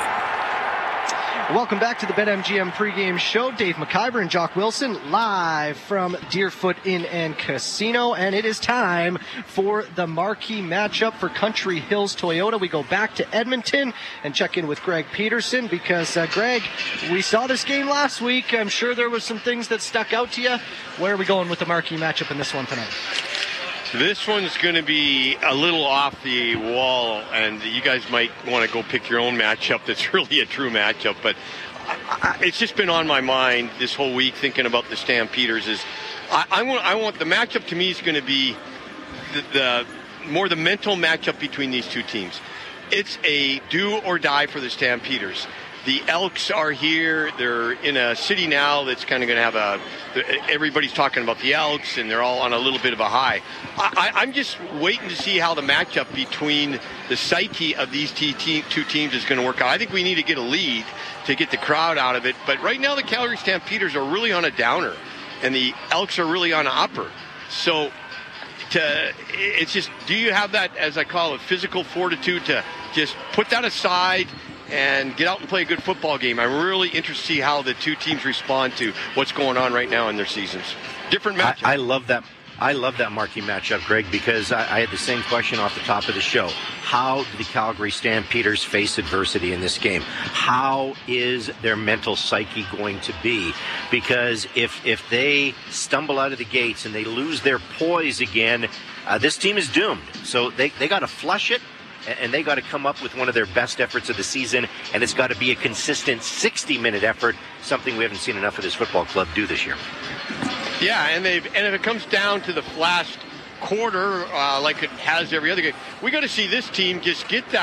Welcome back to the BetMGM pregame show. Dave McIver and Jock Wilson live from Deerfoot Inn and Casino. And it is time for the marquee matchup for Country Hills Toyota. We go back to Edmonton and check in with Greg Peterson because, uh, Greg, we saw this game last week. I'm sure there was some things that stuck out to you. Where are we going with the marquee matchup in this one tonight? This one's going to be a little off the wall, and you guys might want to go pick your own matchup that's really a true matchup, but I, I, it's just been on my mind this whole week thinking about the Stampeders. Is I, I, want, I want the matchup to me is going to be the, the more the mental matchup between these two teams. It's a do or die for the Stampeders. The Elks are here. They're in a city now that's kind of going to have a – everybody's talking about the Elks, and they're all on a little bit of a high. I, I'm just waiting to see how the matchup between the psyche of these two teams is going to work out. I think we need to get a lead to get the crowd out of it. But right now the Calgary Stampeders are really on a downer, and the Elks are really on an upper. So to, it's just – do you have that, as I call it, physical fortitude to just put that aside – and get out and play a good football game? I'm really interested to see how the two teams respond to what's going on right now in their seasons. Different matchup. I, I love that. I love that marquee matchup, Greg, because I, I had the same question off the top of the show. How do the Calgary Stampeders face adversity in this game? How is their mental psyche going to be? Because if if they stumble out of the gates and they lose their poise again, uh, this team is doomed. So they, they got to flush it. And they got to come up with one of their best efforts of the season, and it's got to be a consistent sixty-minute effort, something we haven't seen enough of this football club do this year. Yeah, and they've and if it comes down to the last quarter, uh, like it has every other game, we got to see this team just get that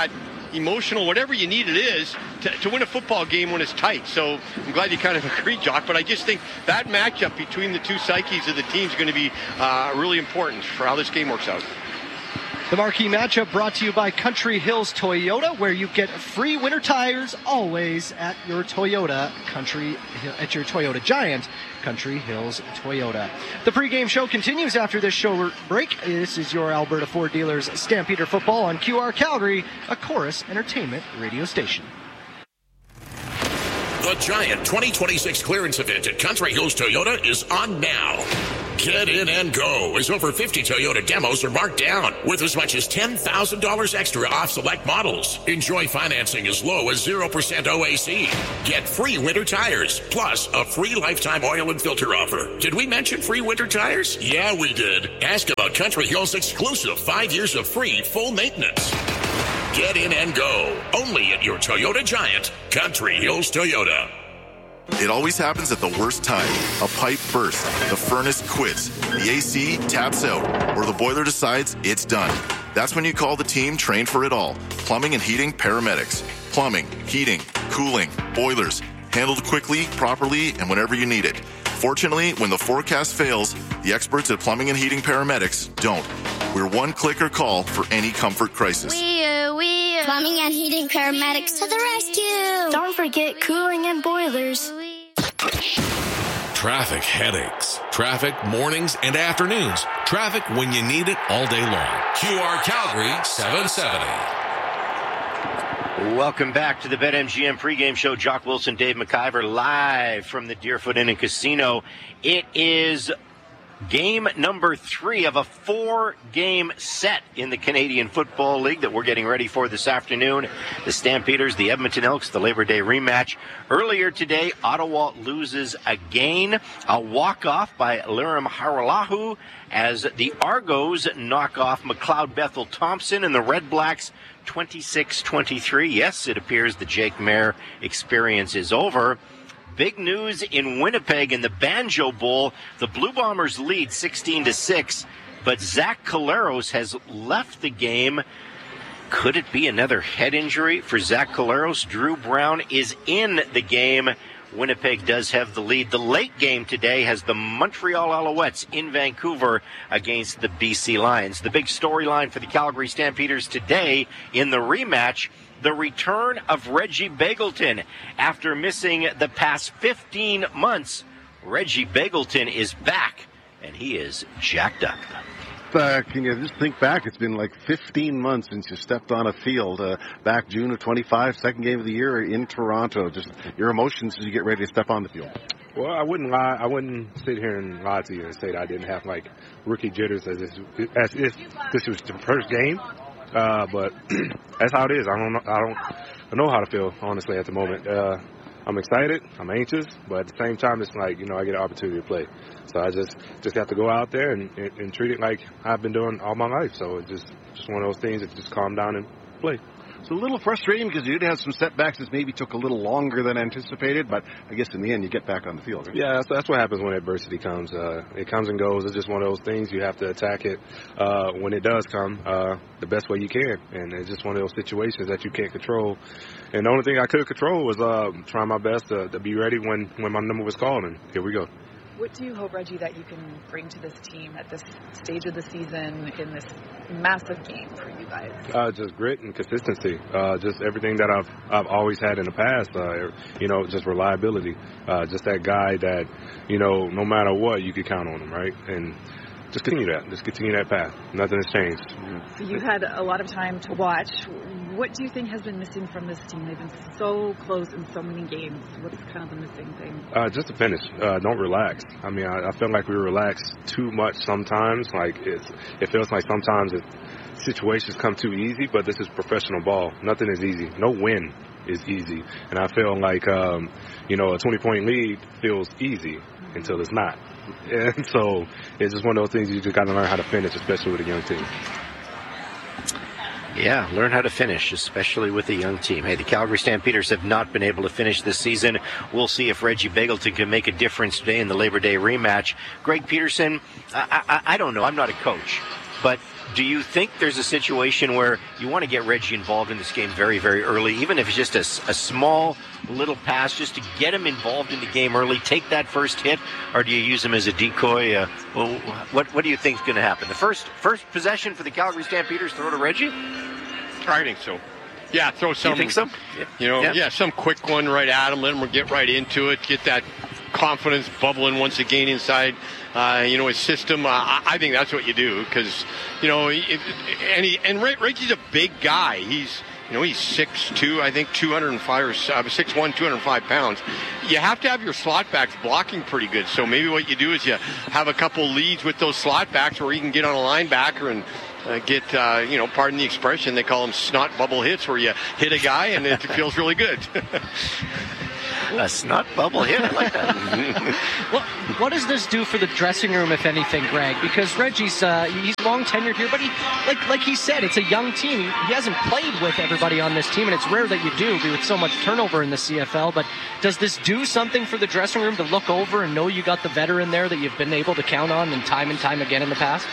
emotional, whatever you need it is to, to win a football game when it's tight. So I'm glad you kind of agreed, Jock, but I just think that matchup between the two psyches of the team is going to be uh, really important for how this game works out. The marquee matchup brought to you by Country Hills Toyota, where you get free winter tires always at your Toyota Country at your Toyota Giant, Country Hills Toyota. The pregame show continues after this show break. This is your Alberta Ford Dealers Stampeder Football on Q R Calgary, a Chorus Entertainment radio station. The Giant twenty twenty-six clearance event at Country Hills Toyota is on now. Get in and go, as over fifty Toyota demos are marked down with as much as ten thousand dollars extra off select models. Enjoy financing as low as zero percent O A C. Get free winter tires, plus a free lifetime oil and filter offer. Did we mention free winter tires? Yeah, we did. Ask about Country Hills' exclusive five years of free full maintenance. Get in and go, only at your Toyota Giant, Country Hills Toyota. It always happens at the worst time. A pipe bursts, the furnace quits, the A C taps out, or the boiler decides it's done. That's when you call the team trained for it all. Plumbing and Heating Paramedics. Plumbing, heating, cooling, boilers. Handled quickly, properly, and whenever you need it. Fortunately, when the forecast fails, the experts at Plumbing and Heating Paramedics don't. We're one clicker call for any comfort crisis. We, uh, we, uh, Plumbing and Heating Paramedics to the rescue. Don't forget cooling and boilers. Traffic headaches. Traffic mornings and afternoons. Traffic when you need it all day long. Q R Calgary seven seventy. Welcome back to the BetMGM pregame show. Jock Wilson, Dave McIver, live from the Deerfoot Inn and Casino. It is game number three of a four-game set in the Canadian Football League that we're getting ready for this afternoon. The Stampeders, the Edmonton Elks, the Labor Day rematch. Earlier today, Ottawa loses again. A walk-off by Lirim Haralahu as the Argos knock off McLeod Bethel Thompson and the Red Blacks twenty-six twenty-three. Yes, it appears the Jake Mayer experience is over. Big news in Winnipeg in the Banjo Bowl. The Blue Bombers lead sixteen to six, but Zach Collaros has left the game. Could it be another head injury for Zach Collaros? Drew Brown is in the game. Winnipeg does have the lead. The late game today has the Montreal Alouettes in Vancouver against the B C Lions. The big storyline for the Calgary Stampeders today in the rematch, the return of Reggie Begelton. After missing the past fifteen months, Reggie Begelton is back, and he is jacked up. Uh, can you just think back? It's been like fifteen months since you stepped on a field. Uh, back June of twenty-five, second game of the year in Toronto. Just your emotions as you get ready to step on the field. Well, I wouldn't lie. I wouldn't sit here and lie to you and say that I didn't have like rookie jitters as if, as if this was the first game. Uh, but that's how it is. I don't know. I don't I know how to feel honestly at the moment. Uh, I'm excited. I'm anxious, but at the same time, it's like, you know, I get an opportunity to play. So I just just have to go out there and, and, and treat it like I've been doing all my life. So it's just just one of those things that just calm down and play. It's a little frustrating because you did have some setbacks that maybe took a little longer than anticipated, but I guess in the end you get back on the field. Right? Yeah, that's, that's what happens when adversity comes. Uh, it comes and goes. It's just one of those things. You have to attack it uh, when it does come uh, the best way you can, and it's just one of those situations that you can't control. And the only thing I could control was uh, trying my best to, to be ready when, when my number was called, and here we go. What do you hope, Reggie, that you can bring to this team at this stage of the season in this massive game for you guys? Uh, just grit and consistency. Uh, just everything that I've I've always had in the past. Uh, you know, just reliability. Uh, just that guy that, you know, no matter what, you could count on him, right? And just continue that. Just continue that path. Nothing has changed. So you've had a lot of time to watch. What do you think has been missing from this team? They've been so close in so many games. What's kind of the missing thing? Uh, just to finish. Uh, don't relax. I mean, I, I feel like we relax too much sometimes. Like it's, it feels like sometimes it, situations come too easy, but this is professional ball. Nothing is easy. No win is easy. And I feel like, um, you know, a twenty-point lead feels easy until it's not. And so it's just one of those things you just got to learn how to finish, especially with a young team. Yeah, learn how to finish, especially with a young team. Hey, the Calgary Stampeders have not been able to finish this season. We'll see if Reggie Begelton can make a difference today in the Labor Day rematch. Greg Peterson, I, I, I don't know. I'm not a coach. But do you think there's a situation where you want to get Reggie involved in this game very, very early, even if it's just a, a small little pass just to get him involved in the game early, take that first hit, or do you use him as a decoy? Uh, well, what what do you think is going to happen? The first first possession for the Calgary Stampeders, throw to Reggie? I think so. Yeah, throw some. You think so? Yeah. You know, yeah. yeah, some quick one right at him. Let him get right into it. Get that confidence bubbling once again inside. Uh, you know, his system. Uh, I think that's what you do because, you know, it, and he, and Reggie's a big guy. He's, you know, he's six two, I think two hundred five or uh, six one, two hundred five pounds. You have to have your slot backs blocking pretty good. So maybe what you do is you have a couple leads with those slot backs where you can get on a linebacker and uh, get, uh, you know, pardon the expression, they call them snot bubble hits, where you hit a guy and it feels really good. A snot bubble hit, I like that. What, what does this do for the dressing room, if anything, Greg? Because Reggie's uh, he's long tenured here, but he, like like he said, it's a young team. He, he hasn't played with everybody on this team, and it's rare that you do with so much turnover in the C F L. But does this do something for the dressing room to look over and know you got the veteran there that you've been able to count on and time and time again in the past?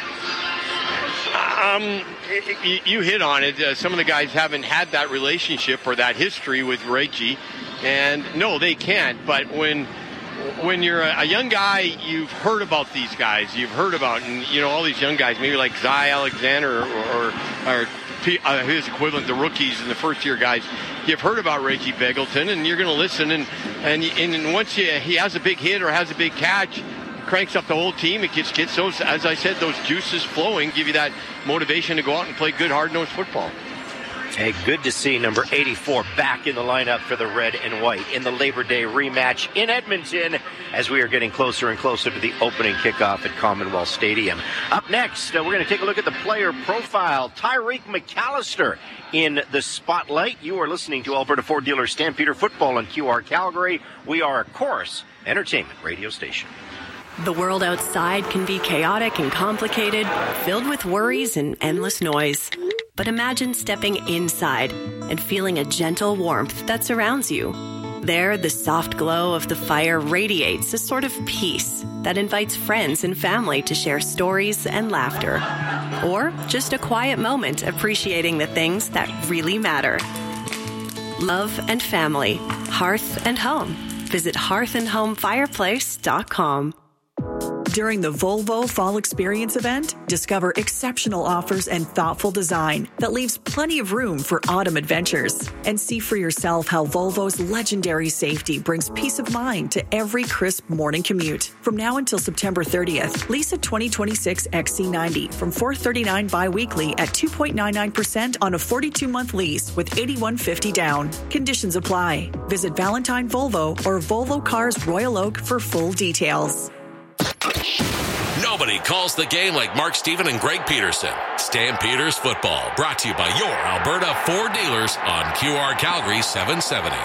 Um, you hit on it. Uh, some of the guys haven't had that relationship or that history with Reggie, and no, they can't. But when when you're a, a young guy, you've heard about these guys. You've heard about, and you know, all these young guys, maybe like Zy Alexander or, or, or uh, his equivalent, the rookies and the first-year guys. You've heard about Reggie Begelton, and you're going to listen. And and and once you, he has a big hit or has a big catch, cranks up the whole team. It gets, gets those, as I said, those juices flowing, give you that motivation to go out and play good, hard-nosed football. Hey, good to see number eighty-four back in the lineup for the red and white in the Labor Day rematch in Edmonton as we are getting closer and closer to the opening kickoff at Commonwealth Stadium. Up next, uh, we're going to take a look at the player profile. Tyreek McAllister in the spotlight. You are listening to Alberta Ford Dealer Stampeder Football on Q R Calgary. We are, of course, entertainment radio station. The world outside can be chaotic and complicated, filled with worries and endless noise. But imagine stepping inside and feeling a gentle warmth that surrounds you. There, the soft glow of the fire radiates a sort of peace that invites friends and family to share stories and laughter. Or just a quiet moment appreciating the things that really matter. Love and family, hearth and home. Visit hearth and home fireplace dot com. During the Volvo Fall Experience event, discover exceptional offers and thoughtful design that leaves plenty of room for autumn adventures. And see for yourself how Volvo's legendary safety brings peace of mind to every crisp morning commute. From now until September thirtieth, lease a twenty twenty-six X C ninety from four hundred thirty-nine dollars bi-weekly at two point nine nine percent on a forty-two month lease with eighty-one fifty down. Conditions apply. Visit Valentine Volvo or Volvo Cars Royal Oak for full details. Nobody calls the game like Mark Stephen and Greg Peterson. Stampeders Football, brought to you by your Alberta Ford dealers on Q R Calgary seven seventy.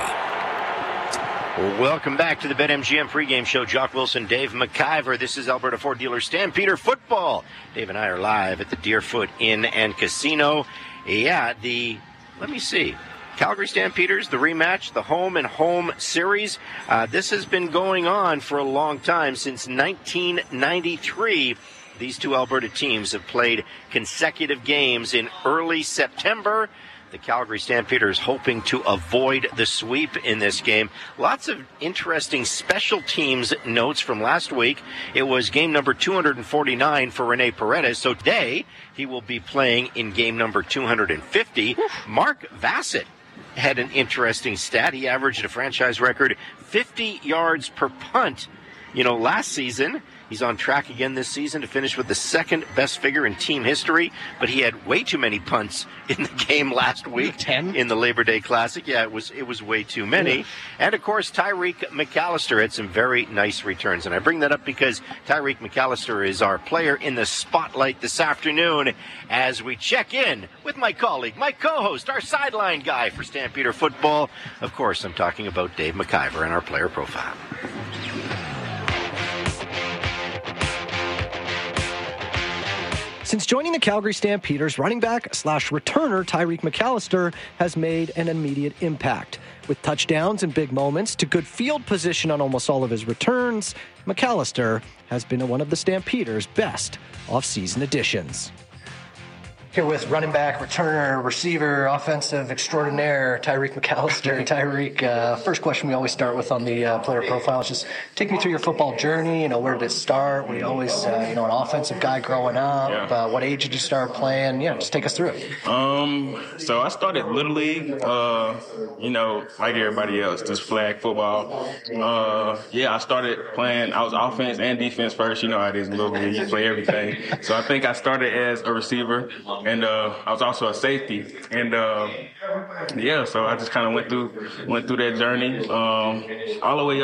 Welcome back to the BetMGM pregame show. Jock Wilson, Dave McIver. This is Alberta Ford Dealer Stampeder Football. Dave and I are live at the Deerfoot Inn and Casino. Yeah, the, let me see. Calgary Stampeders, the rematch, the home and home series. Uh, this has been going on for a long time, since nineteen ninety-three. These two Alberta teams have played consecutive games in early September. The Calgary Stampeders hoping to avoid the sweep in this game. Lots of interesting special teams notes from last week. It was game number two hundred forty-nine for Rene Paredes. So today, he will be playing in game number two hundred fifty. Mark Vassett had an interesting stat. He averaged a franchise record fifty yards per punt. You know, last season, he's on track again this season to finish with the second best figure in team history, but he had way too many punts in the game last week. ten in the Labor Day Classic. Yeah, it was it was way too many. Yeah. And of course, Tyreek McAllister had some very nice returns. And I bring that up because Tyreek McAllister is our player in the spotlight this afternoon as we check in with my colleague, my co-host, our sideline guy for Stampeder Football. Of course, I'm talking about Dave McIver and our player profile. Since joining the Calgary Stampeders, running back slash returner Tyreek McAllister has made an immediate impact. With touchdowns and big moments to good field position on almost all of his returns, McAllister has been one of the Stampeders' best off-season additions. Here with running back, returner, receiver, offensive extraordinaire, Tyreek McAllister. Tyreek, uh, first question we always start with on the uh, player profile is just take me through your football journey. You know, where did it start? Were you always, uh, you know, an offensive guy growing up? Yeah. Uh, what age did you start playing? Yeah, just take us through it. Um, so I started Little League, uh, you know, like everybody else, just flag football. Uh, yeah, I started playing, I was offense and defense first. You know how it is in Little League, you play everything. So I think I started as a receiver, and uh, I was also a safety. And uh, yeah, so I just kind of went through went through that journey um, all the way up.